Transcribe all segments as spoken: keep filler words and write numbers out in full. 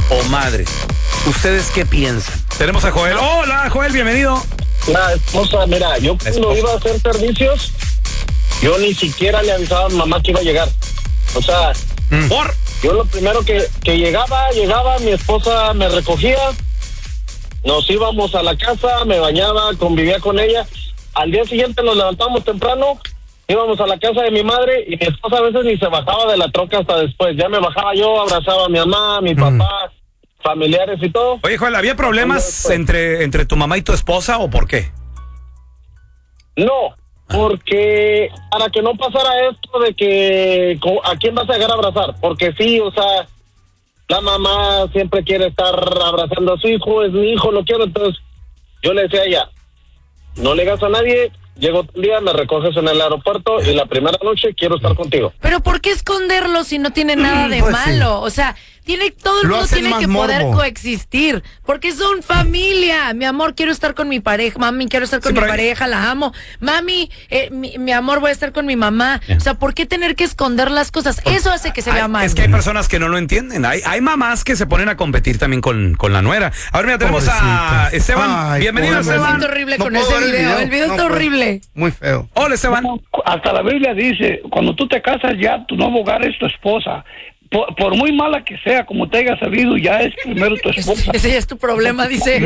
o madres. ¿Ustedes qué piensan? Tenemos a Joel. Hola, Joel, bienvenido. La esposa, mira, yo cuando iba a hacer servicios, yo ni siquiera le avisaba a mi mamá que iba a llegar. O sea, Mm. ¿Por? yo lo primero que, que llegaba, llegaba, mi esposa me recogía, nos íbamos a la casa, me bañaba, convivía con ella. Al día siguiente nos levantamos temprano, íbamos a la casa de mi madre y mi esposa a veces ni se bajaba de la troca hasta después. Ya me bajaba yo, abrazaba a mi mamá, a mi Mm. papá, familiares y todo. Oye, Joel, ¿había problemas entre, entre tu mamá y tu esposa o por qué? No, porque para que no pasara esto de que co- a quién vas a llegar a abrazar, porque sí, o sea, la mamá siempre quiere estar abrazando a su hijo, es mi hijo, lo quiero, entonces yo le decía a ella, no le hagas a nadie, llego un día, me recoges en el aeropuerto y la primera noche quiero estar contigo. Pero ¿por qué esconderlo si no tiene nada de Pues malo? O sea, tiene todo el Lo mundo hacen tiene más que poder morbo. coexistir, porque son familia. Mi amor, quiero estar con mi pareja, mami, quiero estar con Sí, mi pero hay- pareja, la amo. Mami, eh, mi, mi amor, voy a estar con mi mamá. O sea, ¿por qué tener que esconder las cosas? Eso hace que se vea Hay- mal. es que hay personas que no lo entienden. Hay, hay mamás que se ponen a competir también con, con la nuera. A ver, mira, tenemos a Pobrecita. Esteban. Ay, Bienvenido, pobre Me Esteban. siento horrible No con puedo ese ver el video. video. El video No está puedo. horrible. Muy feo. Hola, Esteban. Hasta la Biblia dice, cuando tú te casas ya tu nuevo hogar es tu esposa. Por, por muy mala que sea, como te haya sabido, ya es primero tu esposa. Ese, ese ya es tu problema, dice.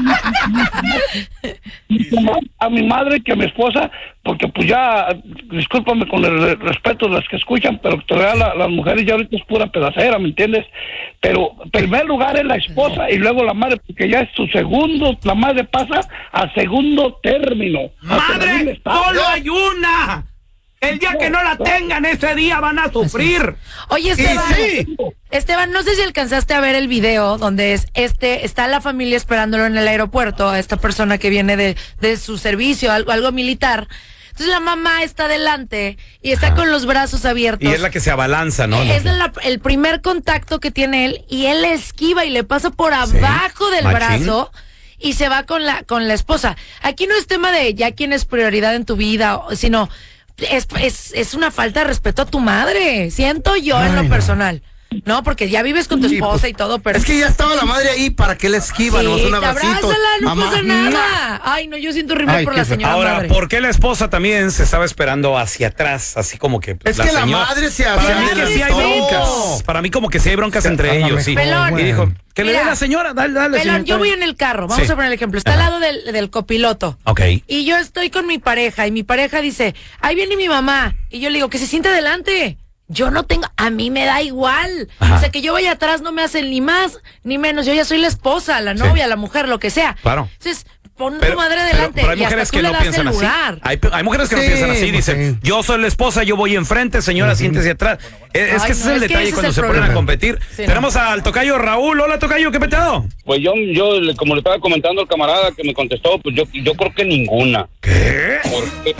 A mi madre que a mi esposa, porque pues ya, discúlpame con el re- respeto de las que escuchan, pero todavía la- las mujeres ya ahorita es pura pedacera, ¿me entiendes? Pero en primer lugar es la esposa y luego la madre, porque ya es su segundo, la madre pasa a segundo término. A segundo estado. ¡Solo hay una! El día que no la tengan, ese día van a sufrir. Oye, Esteban, Esteban, no sé si alcanzaste a ver el video donde es este está la familia esperándolo en el aeropuerto, a esta persona que viene de, de su servicio, algo, algo militar. Entonces la mamá está adelante y está Ajá. con los brazos abiertos. Y es la que se abalanza, ¿no? Es la- el primer contacto que tiene él y él le esquiva y le pasa por abajo del machín. brazo y se va con la con la esposa. Aquí no es tema de ya quién es prioridad en tu vida, o- sino es, es, es una falta de respeto a tu madre, siento yo en Ay, lo no. personal. No, porque ya vives con tu Sí, esposa pues, y todo, pero... Es que ya estaba la madre ahí para que le esquivan, sí, nomás un te abracito. abrázala, no Mamá, pasa nada. Ay, no, yo siento horrible Ay, por qué la feo. señora Ahora, madre. ¿por qué la esposa también se estaba esperando hacia atrás? Así como que. Es que la señora- madre se Para mí avienta que sí hay respeto. broncas. Para mí, como que sí hay broncas entre Ándame, ellos. Sí. Pelón. Y dijo, que le Mira, dé la señora, dale, dale. Pelón, señorita. yo voy en el carro, vamos Sí. a poner el ejemplo. Está Ajá. al lado del, del copiloto. Ok. Y yo estoy con mi pareja y mi pareja dice, ahí viene mi mamá. Y yo le digo, que se siente adelante. Yo no tengo, a mí me da igual. Ajá. O sea, que yo vaya atrás no me hacen ni más ni menos. Yo ya soy la esposa, la Sí. novia, la mujer, lo que sea. Claro. Entonces, pon Pero, tu madre pero- adelante pero hay y hasta mujeres tú que le no das piensan el así. lugar. Hay, hay mujeres que no Sí, piensan así. pues Dicen, sí. yo soy la esposa, yo voy enfrente, señora, siéntese atrás. Es, es Ay, que ese no, es el es que detalle ese es cuando el se ponen a problema. competir. Sí, no. Tenemos al tocayo Raúl. Hola, tocayo, ¿qué petado? Pues yo, yo, le- como le estaba comentando al camarada que me contestó, pues yo, yo creo que ninguna. ¿Qué? Porque,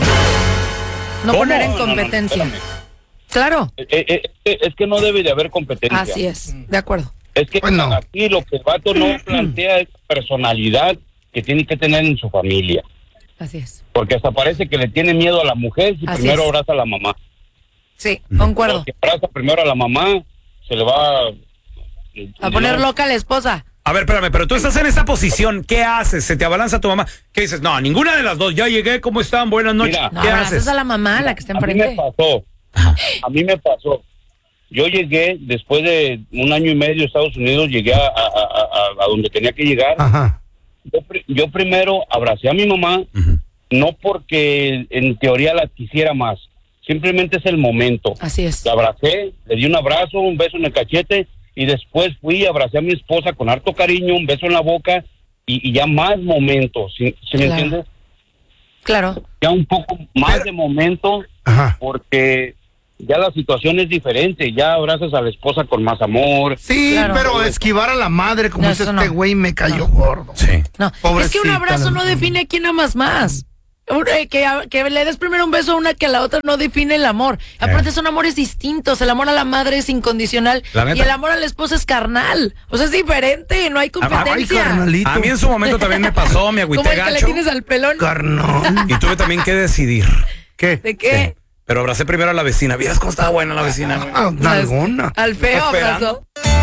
No ¿Cómo? poner en No, no, no, competencia. espérame. Claro, Eh, eh, eh, es que no debe de haber competencia. así es, de acuerdo. Es que Pues no. aquí lo que el vato no plantea es personalidad que tiene que tener en su familia. Así es. Porque hasta parece que le tiene miedo a la mujer si Así primero es. abraza a la mamá. Sí, concuerdo. Si abraza primero a la mamá, se le va A poner loca a la esposa. A ver, espérame, pero tú estás en esta posición. ¿Qué haces? ¿Se te abalanza tu mamá? ¿Qué dices? No, ninguna de las dos. Ya llegué, ¿cómo están? Buenas noches. Mira. No, ¿Qué abrazas haces? a la mamá, la que está A mí me enfrente. pasó. A mí me pasó. Yo llegué, después de un año y medio a Estados Unidos, llegué a, a, a, a donde tenía que llegar. Ajá. Yo, pri- yo primero abracé a mi mamá, Ujú. no porque en teoría la quisiera más, simplemente es el momento. Así es. La abracé, le di un abrazo, un beso en el cachete, y después fui y abracé a mi esposa con harto cariño, un beso en la boca, y, y ya más momentos, ¿sí, sí me Claro. entiendes? Claro. Ya un poco más Pero- de momento, Ajá. porque ya la situación es diferente, ya abrazas a la esposa con más amor. Sí, Claro. pero esquivar a la madre, como No, dice eso este no. güey, me cayó No. gordo. Sí. No, es que Pobrecita un abrazo la no mujer. define a quién amas más. Un- eh, Que, a- que le des primero un beso a una que a la otra no define el amor. Aparte son amores distintos. El amor a la madre es incondicional La neta. y el amor a la esposa es carnal. O sea, es diferente, no hay Ay, competencia. carnalito. A mí en su momento también me pasó, me Como agüité el que le gacho. tienes al pelón. Carnal. Y tuve también que decidir. ¿Qué? ¿De qué? Sí. Pero abracé primero a la vecina. ¿Vieras cómo estaba buena la vecina? güey? Ah, nalgona. Al feo Esperando. abrazo.